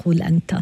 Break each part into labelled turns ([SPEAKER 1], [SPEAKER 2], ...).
[SPEAKER 1] تقول أنت؟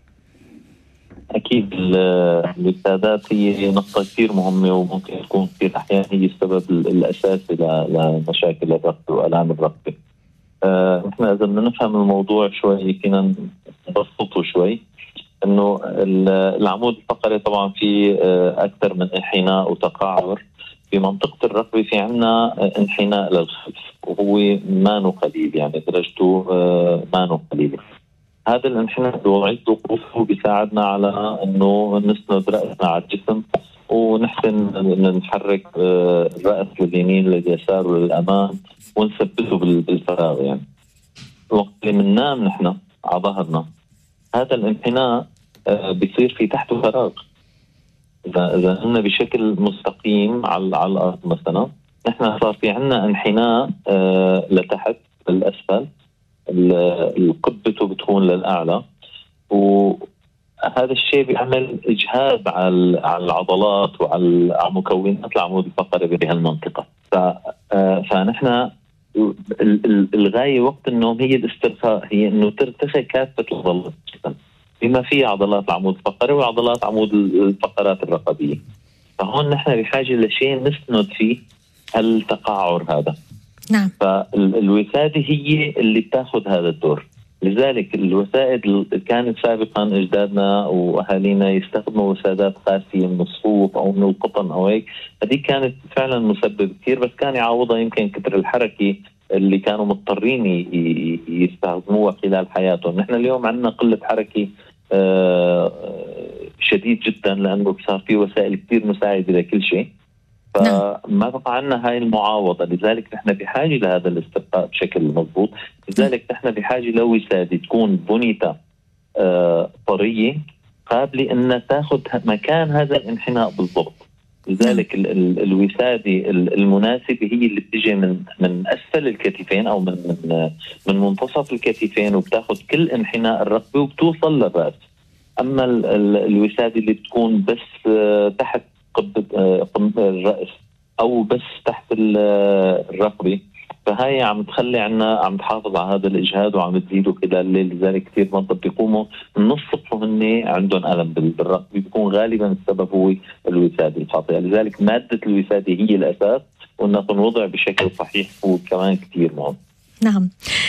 [SPEAKER 2] أكيد الوسادات هي نقطة كثير مهمة، وممكن تكون كثير أحيانا هي السبب الأساسي لمشاكل الرقبة وآلام الرقبة. إحنا إذا بدنا نفهم الموضوع شوي فينا نبسطه شوي، إنه العمود الفقري طبعا في أكثر من انحناء وتقاعر. في منطقة الرقبة في عنا انحناء للخلف، وهو مانو قليل، يعني درجته مانو قليل. هذا الانحناء بوضعية وقوفه بيساعدنا على انه نسند رأسنا على الجسم، ونحسن نحرك الرأس لليمين لليسار وللأمام، ونثبته بالفراغ. يعني وقت اللي بننام نحن على ظهرنا هذا الانحناء بيصير في تحته فراغ. إذا قلنا بشكل مستقيم على الأرض مثلا، نحن صار في عنا انحناء لتحت للأسفل، القبته بتكون للأعلى، وهذا الشيء بيعمل إجهاد على العضلات وعلى مكونات العمود الفقري بهالمنطقة. فنحن الغاية وقت النوم هي الاسترخاء، هي إنه ترتخي كافة العضلات بما فيه عضلات العمود الفقري وعضلات عمود الفقرات الرقبية. فهون نحن بحاجة لشيء نسند فيه التقاعر هذا.
[SPEAKER 1] نعم.
[SPEAKER 2] فالوسادة هي اللي بتاخذ هذا الدور. لذلك الوسائد كانت سابقا اجدادنا واهالينا يستخدموا وسادات قاسية من الصوف او من القطن او هيك، هذه كانت فعلا مسبب كثير، بس كان يعوضها يمكن كثر الحركة اللي كانوا مضطرين يستخدموها خلال حياتهم. نحن اليوم عندنا قلة حركة شديد جدا، لانه صار في وسائل كثير مساعدة لكل شيء، فما بقى عنا هاي المعاوضة. لذلك نحن بحاجة لهذا الاسترخاء بشكل مضبوط. لذلك نحن بحاجة لوسادة تكون بنيتة طرية قابلة أن تأخذ مكان هذا الانحناء بالضبط. لذلك الوسادة المناسبة هي اللي بتجي من أسفل الكتفين أو من منتصف الكتفين، وبتاخذ كل انحناء الرقبة وبتوصل للرأس. أما الوسادة اللي بتكون بس تحت قبة الرأس أو بس تحت الرقبة، فهاي عم تخلي عنا، عم تحافظ على هذا الإجهاد وعم تزيده خلال الليل. لذلك كثير منطقة بيقوموا النص هن عندهم ألم بالرقبة، بيكون غالبا السبب هو الوسادة الخاطئة. لذلك مادة الوسادة هي الأساس، وأنها تنوضع بشكل صحيح وكمان كثير مهم.
[SPEAKER 1] نعم.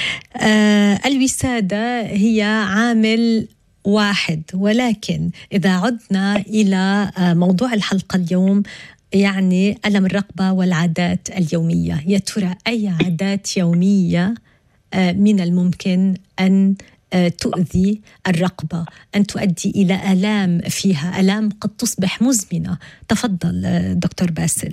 [SPEAKER 1] الوسادة هي عامل واحد، ولكن إذا عدنا إلى موضوع الحلقة اليوم، يعني ألم الرقبة والعادات اليومية، يا ترى أي عادات يومية من الممكن أن تؤذي الرقبة، أن تؤدي إلى آلام فيها، آلام قد تصبح مزمنة؟ تفضل دكتور باسل.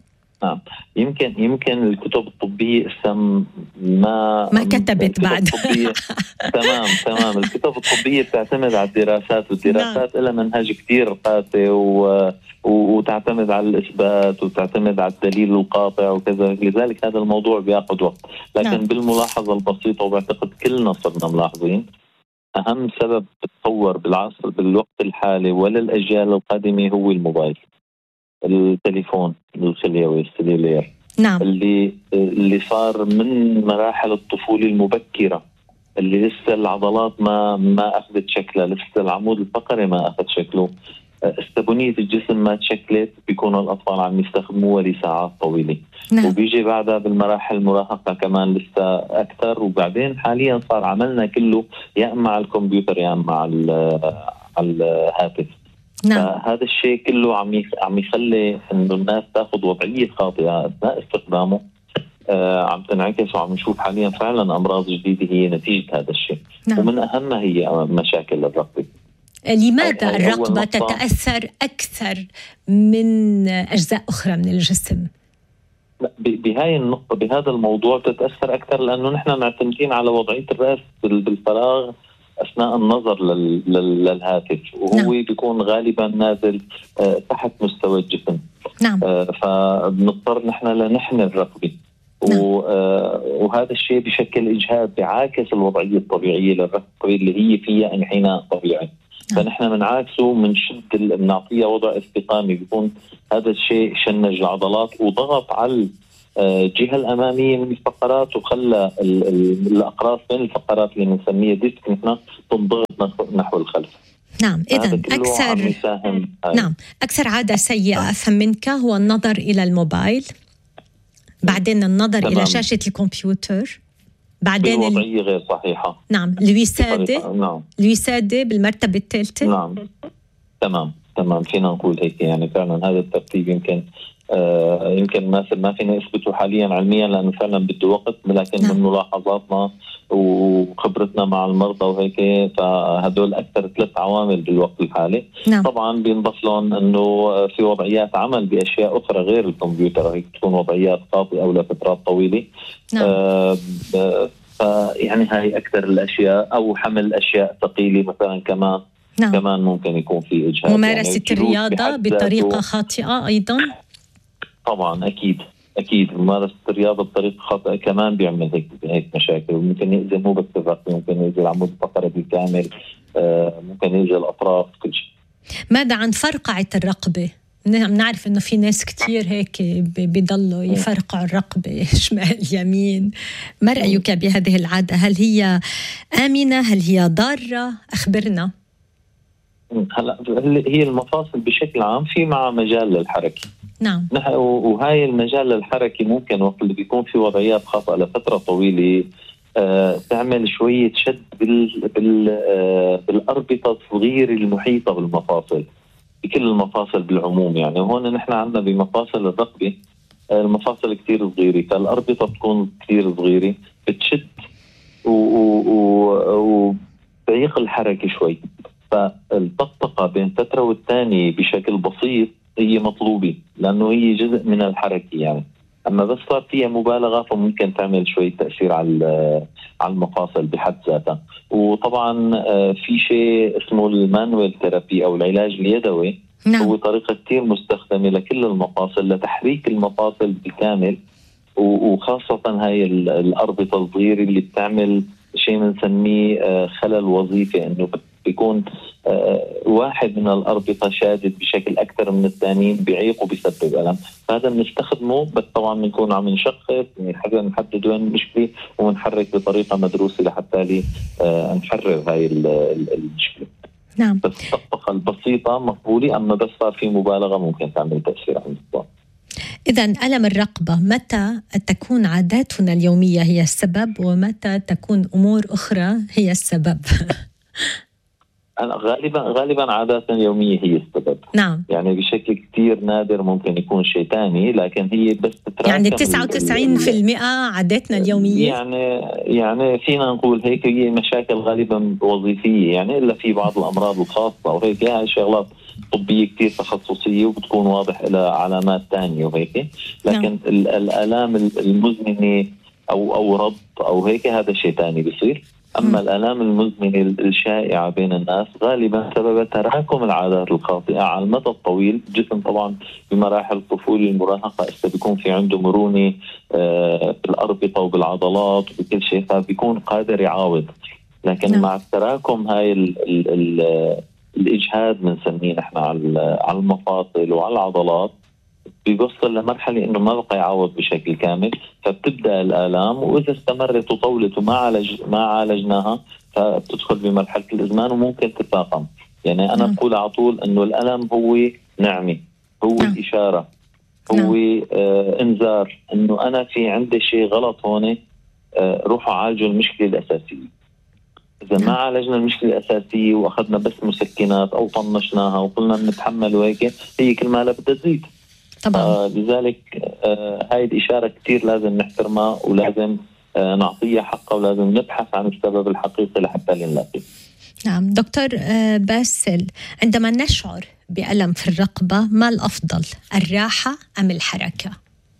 [SPEAKER 2] يمكن الكتب الطبية ما
[SPEAKER 1] كتبت بعد.
[SPEAKER 2] تمام. الكتب الطبية بتعتمد على الدراسات، والدراسات لها منهج كتير قاسي وتعتمد على الإثبات وتعتمد على الدليل القاطع وكذا. لذلك هذا الموضوع بياخذ وقت، لكن بالملاحظة البسيطة، وبعتقد كلنا صرنا ملاحظين، أهم سبب تتطور بالعصر بالوقت الحالي وللأجيال القادمة هو الموبايل، التليفون الخليوي السليلير.
[SPEAKER 1] نعم.
[SPEAKER 2] اللي صار من مراحل الطفولة المبكرة، اللي لسه العضلات ما أخذت شكلها، لسه العمود الفقري ما أخذ شكله، استبنية الجسم ما تشكلت، بيكونوا الأطفال عم يستخدموها لساعات طويلة.
[SPEAKER 1] نعم.
[SPEAKER 2] وبيجي بعدها بالمراحل المراهقة كمان لسه أكثر، وبعدين حاليا صار عملنا كله يا إما على الكمبيوتر يا إما على الهاتف.
[SPEAKER 1] نعم.
[SPEAKER 2] فهذا الشيء كله عم يخلي إنه الناس تأخذ وضعية خاطئة أثناء استخدامه. عم تنعكس، وعم نشوف حاليا فعلا أمراض جديدة هي نتيجة هذا الشيء. نعم. ومن أهمها هي مشاكل الرقبة.
[SPEAKER 1] لماذا الرقبة تتأثر أكثر من أجزاء أخرى من الجسم؟
[SPEAKER 2] بهاي النقطة، بهذا الموضوع تتأثر أكثر لأنه نحن معتمدين على وضعية الرأس بالفراغ أثناء النظر للهاتف، وهو نعم. بيكون غالبا نازل تحت مستوى الجسم.
[SPEAKER 1] نعم.
[SPEAKER 2] فبنضطر نحن لنحمي الرقبة. نعم. وهذا الشيء بشكل إجهاد، بيعاكس الوضعية الطبيعية للرقبة اللي هي فيها انحناء طبيعي. فنحن بنعاكسه، بنعطيها وضع استقامي، بيكون هذا الشيء شنج العضلات وضغط على الجهة الأمامية من الفقرات، وخلى الأقراص من الفقرات اللي بنسميها ديسك نحن تنضغط نحو الخلف.
[SPEAKER 1] نعم، إذن أكثر عادة سيئة أفهم منك هو النظر إلى الموبايل، بعدين النظر إلى شاشة الكمبيوتر، بعدين
[SPEAKER 2] الوضعية غير صحيحة.
[SPEAKER 1] نعم، الوسادة بالمرتبة الثالثة.
[SPEAKER 2] نعم، تمام فينا نقول هيك. يعني فعلا هذا الترتيب يمكن ما فينا نثبته حاليا علميا لأنه فعلا بده وقت، لكن من ملاحظاتنا وخبرتنا مع المرضى وهيك فهدول أكثر 3 عوامل بالوقت الحالي. طبعا بينضاف لهم أنه في وضعيات عمل بأشياء أخرى غير الكمبيوتر، هيك تكون وضعيات خاطئة أو لفترات طويلة. فيعني هاي أكثر الأشياء، أو حمل أشياء ثقيلة مثلا كمان ممكن يكون في إجهاد.
[SPEAKER 1] ممارسة الرياضة بطريقة خاطئة أيضا.
[SPEAKER 2] طبعا أكيد ممارسة الرياضة بطريقة خاطئة كمان بيعمل هيك مشاكل، وممكن يأذي مو بس الرقبة، ممكن يأذي العمود الفقري بالكامل، ممكن يأذي الأطراف، كل شيء.
[SPEAKER 1] ماذا عن فرقعة الرقبة؟ نعرف إنه في ناس كتير هيك بيضلوا يفرقعوا الرقبة شمال يمين. ما رأيك بهذه العادة؟ هل هي آمنة؟ هل هي ضارة؟ أخبرنا.
[SPEAKER 2] هلا هي المفاصل بشكل عام في مع مجال للحركة.
[SPEAKER 1] نعم.
[SPEAKER 2] وهاي المجال للحركة ممكن وقت اللي بيكون في وضعيات خاطئة لفترة طويلة تعمل شوية شد بالأربطة الصغيرة المحيطة بالمفاصل، بكل المفاصل بالعموم. يعني هون نحن عندنا بمفاصل الرقبة المفاصل كتير صغيرة، فالأربطة بتكون كتير صغيرة، بتشد وبعيق الحركة شوي. فالطقطقة بين فترة والتانية بشكل بسيط هي مطلوبة لأنه هي جزء من الحركة يعني. أما بس صار فيها مبالغة فممكن تعمل شوية تأثير على المفاصل بحد ذاتها. وطبعا في شيء اسمه المانويل ثيرابي أو العلاج اليدوي. هو طريقة كتير مستخدمة لكل المفاصل لتحريك المفاصل بالكامل، وخاصة هاي الأربطة الصغيرة اللي بتعمل شيء بنسميه خلل وظيفي، إنه بيكون واحد من الأربطة شادد بشكل أكثر من الثانيين بيعيق وبيسبب ألم. فهذا بنستخدمه، بس طبعا بنكون عم نشخص نحدد وين المشكلة ونحرك بطريقة مدروسة لحتى نحرر هاي المشكلة.
[SPEAKER 1] نعم.
[SPEAKER 2] بس الطقطقة البسيطة مقبولة، أما بس صار في مبالغة ممكن تعمل تأثير على الموضوع.
[SPEAKER 1] إذن ألم الرقبة متى تكون عاداتنا اليومية هي السبب، ومتى تكون أمور أخرى هي السبب؟
[SPEAKER 2] غالبا عاداتنا اليومية هي السبب.
[SPEAKER 1] نعم.
[SPEAKER 2] يعني بشكل كتير نادر ممكن يكون شيء تاني، لكن هي بس تتراكم.
[SPEAKER 1] يعني 99% عاداتنا اليومية.
[SPEAKER 2] يعني فينا نقول هيك. هي مشاكل غالبا وظيفية يعني، إلا في بعض الأمراض الخاصة وهيك، هاي شغلات طبية كتير تخصصية وبتكون واضح لها علامات تانية وهيك. لكن الآلام المزمنة أو ربط أو هيك هذا شيء تاني بيصير. أما الآلام المزمنة الشائعة بين الناس غالبا سبب تراكم العادات الخاطئة على المدى الطويل. الجسم طبعا بمراحل الطفولة المراهقة بيكون في عنده مرونة بالأربطة وبالعضلات وبكل شيء، فبيكون قادر يعاود. لكن مع التراكم هاي الإجهاد بنسميه نحن على المفاصل وعلى العضلات، بيوصل لمرحلة إنه ما بقى يعوض بشكل كامل، فبتبدأ الآلام، وإذا استمرت وطولت وما عالجناها فبتدخل بمرحلة الإزمان وممكن تتفاقم. يعني أنا بقول على طول إنه الألم هو نعمة، هو الإشارة، هو إنذار إنه أنا في عندي شيء غلط هون، روحوا عالجوا المشكلة الأساسية. إذا ما عالجنا المشكلة الأساسية وأخذنا بس مسكنات أو طنشناها وقلنا نتحمل وهيك، هي كل ما بدها تزيد طبعا. لذلك هاي الإشارة كتير لازم نحترمها، ولازم نعطيها حقها، ولازم نبحث عن السبب الحقيقي لحتى نلاقيه.
[SPEAKER 1] نعم دكتور باسل، عندما نشعر بألم في الرقبة ما الأفضل، الراحة أم الحركة؟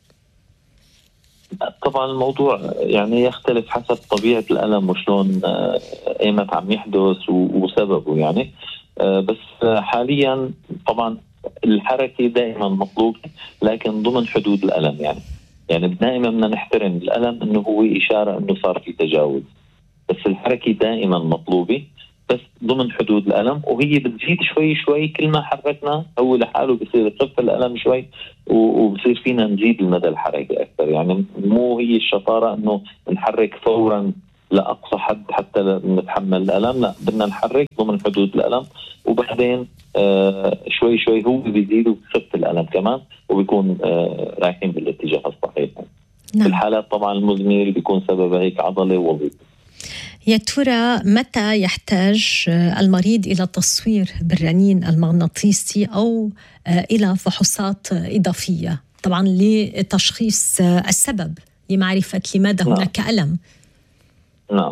[SPEAKER 2] طبعا الموضوع يعني يختلف حسب طبيعة الألم وشلون ايمت عم يحدث وسببه يعني. بس حاليا طبعا الحركة دائما مطلوب، لكن ضمن حدود الألم. يعني دائما بدنا نحترم الألم انه هو إشارة انه صار في تجاوز، بس الحركة دائما مطلوبة، بس ضمن حدود الألم، وهي بتزيد شوي شوي كل ما حركنا، هو لحاله بصير يخف الألم شوي وبصير فينا نزيد المدى الحركي أكثر. يعني مو هي الشطارة إنه نحرك فورا لأقصى حد حتى نتحمل الألم، لا، بدنا نحرك ضمن حدود الألم، وبعدين شوي شوي هو بيزيد وبيخف الألم كمان، وبيكون رايحين بالاتجاه الصحيح.
[SPEAKER 1] نعم.
[SPEAKER 2] في الحالات طبعا المزمنة اللي بيكون سببها هيك عضلة ووظيفة.
[SPEAKER 1] يا ترى متى يحتاج المريض إلى تصوير بالرنين المغناطيسي أو إلى فحوصات إضافية، طبعا لتشخيص السبب، لمعرفة لماذا هناك ألم؟
[SPEAKER 2] نعم.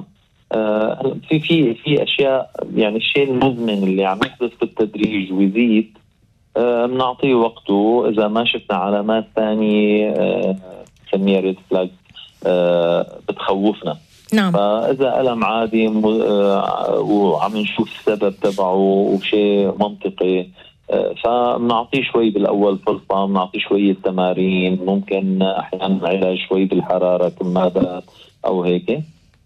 [SPEAKER 2] في أشياء، يعني الشيء المزمن اللي عم يحدث بالتدريج ويزيد بنعطيه وقته. إذا ما شفنا علامات ثانية نسميها ريد فلاج بتخوفنا.
[SPEAKER 1] نعم.
[SPEAKER 2] فإذا ألم عادي وعم نشوف السبب تبعه وشيء منطقي، فبنعطيه شوي بالأول فرصة، بنعطيه شوية تمارين، ممكن أحيانا علاج شوي بالحرارة كمادات أو هيك،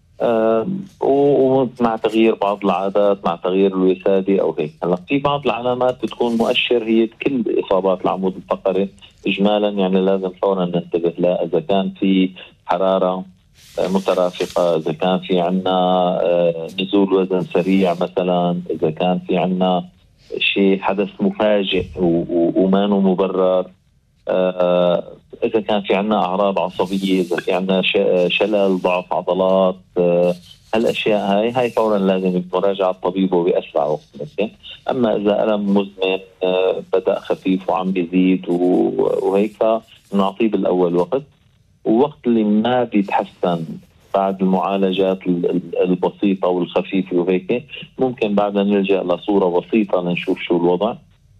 [SPEAKER 2] ومع تغيير بعض العادات، مع تغيير الوسادة أو هيك. هلا في بعض العلامات بتكون مؤشر هي كل إصابات العمود الفقري إجمالا، يعني لازم فورا ننتبه لها. إذا كان في حرارة مترافقة، إذا كان في عنا نزول وزن سريع مثلا، إذا كان في عنا شيء حدث مفاجئ وما مبرر، إذا كان في عنا أعراض عصبية، إذا في عنا شلل، ضعف عضلات، هالأشياء هاي فورا لازم مراجعة الطبيب وبأسرع وقت. أما إذا ألم مزمن بدأ خفيف وعم بيزيد وهيك، نعطيه بالأول وقت، ووقت اللي ما بيتحسن بعد المعالجات البسيطة والخفيفة وهيك، ممكن بعدها نلجأ لصورة بسيطة لنشوف شو الوضع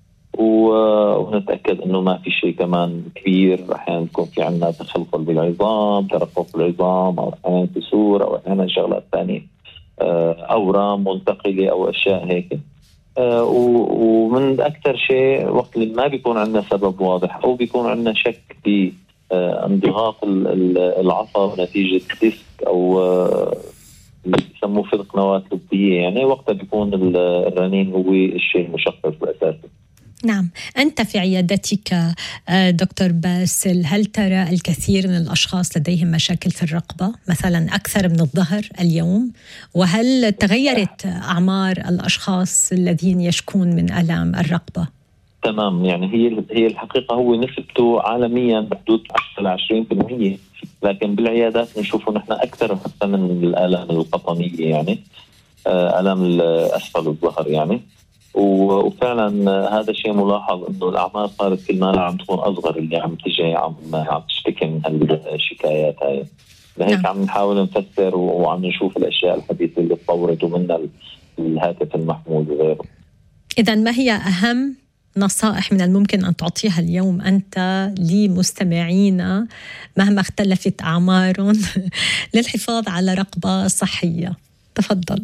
[SPEAKER 2] ونتأكد أنه ما في شيء كمان كبير. أحيانا يكون في عنا تخلخل بالعظام، ترقق بالعظام، أو أحيانا كسور، أو أحيانا شغلات ثانية، أورام منتقلة أو أشياء هيك. ومن أكثر شيء وقت اللي ما بيكون عندنا سبب واضح، أو بيكون عندنا شك في انضغاط العصب نتيجة ديسك أو يسموه فرق نواة لبية، يعني وقتها بيكون الرنين هو الشيء المشخص الأساسي.
[SPEAKER 1] نعم. أنت في عيادتك دكتور باسل، هل ترى الكثير من الأشخاص لديهم مشاكل في الرقبة مثلا أكثر من الظهر اليوم؟ وهل تغيرت أعمار الأشخاص الذين يشكون من آلام الرقبة؟
[SPEAKER 2] تمام، يعني هي الحقيقة هو نسبته عالميا بحدود 10 ل 20%، لكن بالعيادات نشوفه نحن أكثر حتى من الآلام القطنية، يعني آلام أسفل الظهر يعني. وفعلا هذا شيء ملاحظ، انه الاعمار صارت كل ما عم تكون اصغر اللي عم تجي عم تشتكي من هالشكايات هاي. لهيك عم نحاول نفسر وعم نشوف الاشياء الحديثه اللي تطورت، ومنها الهاتف المحمول وغيره.
[SPEAKER 1] اذا ما هي اهم نصائح من الممكن ان تعطيها اليوم انت لمستمعينا مهما اختلفت اعمارهم للحفاظ على رقبه صحيه؟ تفضل.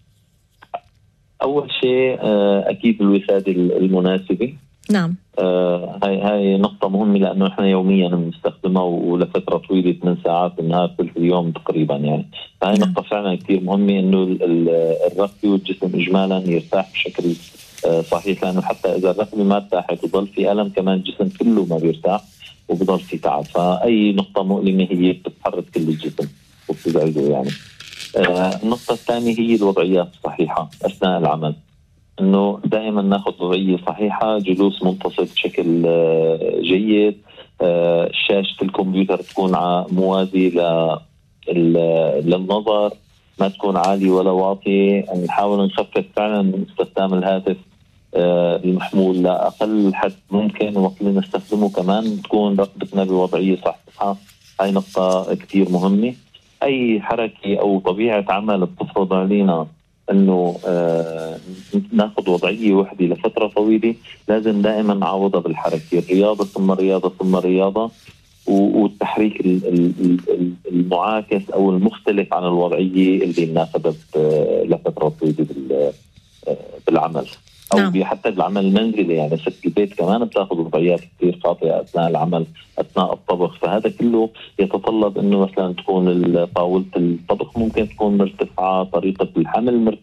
[SPEAKER 2] أول شيء أكيد الوسادة المناسبة.
[SPEAKER 1] نعم.
[SPEAKER 2] هاي نقطة مهمة، لأنه إحنا يوميا بنستخدمها ولفترة طويلة 8 ساعات بالنهار كل اليوم تقريبا يعني. فهاي نقطة فعلا كتير مهمة، إنه الرقبة والجسم إجمالا يرتاح بشكل صحيح، لأنه حتى إذا الرقبة ما ارتاحت وضل في ألم كمان الجسم كله ما بيرتاح وبضل في تعب. فأي نقطة مؤلمة هي بتتحرك كل الجسم وبتزعجه يعني. النقطة الثانية هي الوضعيات الصحيحة أثناء العمل، إنه دائما ناخذ وضعية صحيحة، جلوس منتصف بشكل جيد، شاشة الكمبيوتر تكون موازي للنظر، ما تكون عالي ولا واطي. نحاول نخفف فعلا استخدام الهاتف المحمول لأقل حد ممكن، وقت اللي نستخدمه كمان تكون رقبتنا بوضعية صحيحة. هاي نقطة كتير مهمة. أي حركة أو طبيعة عمل بتفرض علينا أنه ناخذ وضعية وحدة لفترة طويلة، لازم دائما نعوضها بالحركة، الرياضة ثم رياضة ثم رياضة، والتحريك المعاكس أو المختلف عن الوضعية اللي ناخذها لفترة طويلة بالعمل. أو
[SPEAKER 1] نعم.
[SPEAKER 2] حتى بالعمل المنزلي، يعني ست البيت كمان بتاخذ وضعيات كثير خاطئة أثناء العمل، أثناء الطبخ. فهذا كله يتطلب إنه مثلا تكون طاولة الطبخ ممكن تكون مرتفعة، طريقة الحمل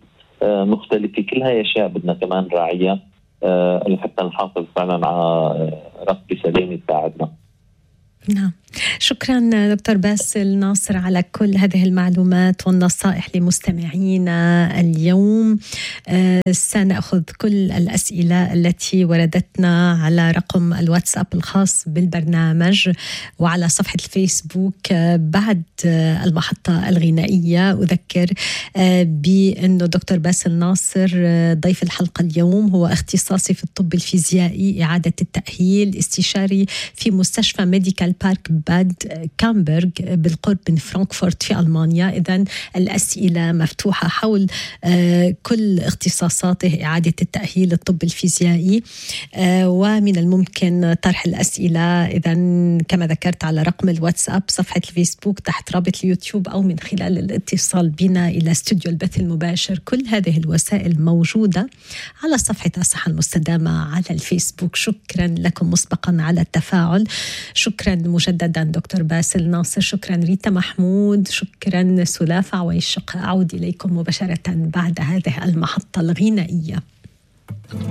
[SPEAKER 2] مختلفة. كل هاي أشياء بدنا كمان نراعيها لحتى نحافظ فعلا على رقبة سليمة تساعدنا.
[SPEAKER 1] نعم، شكرا دكتور باسل ناصر على كل هذه المعلومات والنصائح لمستمعينا اليوم. سنأخذ كل الأسئلة التي وردتنا على رقم الواتساب الخاص بالبرنامج وعلى صفحة الفيسبوك بعد المحطة الغنائية. أذكر بأنه دكتور باسل ناصر ضيف الحلقة اليوم هو اختصاصي في الطب الفيزيائي إعادة التأهيل، استشاري في مستشفى ميديكال بارك باد كامبرغ بالقرب من فرانكفورت في ألمانيا. إذن الأسئلة مفتوحة حول كل اختصاصاته إعادة التأهيل الطب الفيزيائي، ومن الممكن طرح الأسئلة إذن كما ذكرت على رقم الواتساب، صفحة الفيسبوك تحت رابط اليوتيوب، أو من خلال الاتصال بنا إلى استوديو البث المباشر. كل هذه الوسائل موجودة على صفحة الصحة المستدامة على الفيسبوك. شكرا لكم مسبقا على التفاعل. شكرا مجددا دكتور باسل ناصر، شكرا ريتا محمود، شكرا سلافة عويشق. أعود إليكم مباشرة بعد هذه المحطة الغنائية.